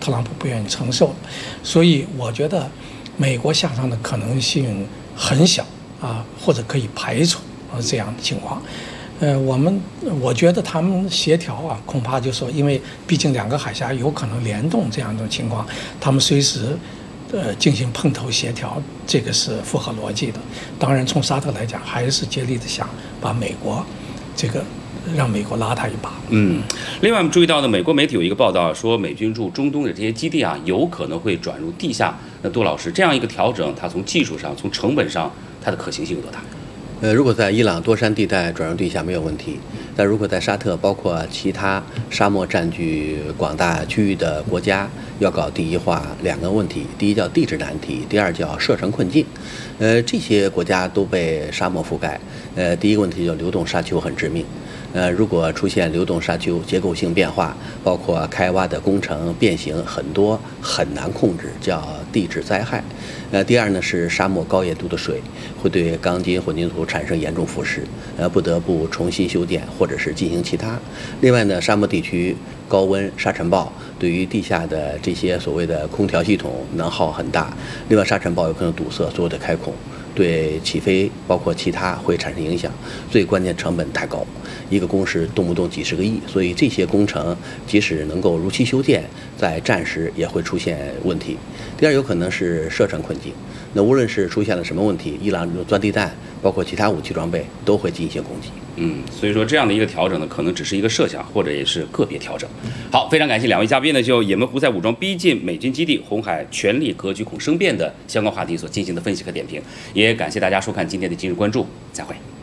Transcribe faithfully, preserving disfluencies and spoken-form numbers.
特朗普不愿意承受，所以我觉得美国向上的可能性很小啊，或者可以排除啊这样的情况。呃，我们我觉得他们协调啊，恐怕就说，因为毕竟两个海峡有可能联动这样一种情况，他们随时呃进行碰头协调，这个是符合逻辑的。当然，从沙特来讲，还是竭力的想把美国这个让美国拉他一把。 嗯，另外我们注意到呢，美国媒体有一个报道说，美军驻中东的这些基地啊，有可能会转入地下。那杜老师，这样一个调整，它从技术上、从成本上，它的可行性有多大？ 呃，如果在伊朗多山地带转入地下没有问题，但如果在沙特包括其他沙漠占据广大区域的国家要搞第一化，两个问题，第一叫地质难题，第二叫射程困境。呃，这些国家都被沙漠覆盖，呃，第一个问题叫流动沙丘很致命。呃，如果出现流动沙丘结构性变化，包括开挖的工程变形，很多很难控制，叫地质灾害。呃，第二呢是沙漠高盐度的水会对钢筋混凝土产生严重腐蚀，呃，不得不重新修建或者是进行其他。另外呢，沙漠地区高温沙尘暴对于地下的这些所谓的空调系统能耗很大，另外沙尘暴有可能堵塞所有的开孔，对起飞包括其他会产生影响。最关键成本太高，一个工时动不动几十个亿，所以这些工程即使能够如期修建，在战时也会出现问题。第二，有可能是射程困境。那无论是出现了什么问题，伊朗钻地弹，包括其他武器装备都会进行攻击。 嗯，所以说这样的一个调整呢，可能只是一个设想，或者也是个别调整。好，非常感谢两位嘉宾呢，就也门胡塞武装逼近美军基地，红海权力格局恐生变的相关话题所进行的分析和点评，也感谢大家收看今天的今日关注，再会。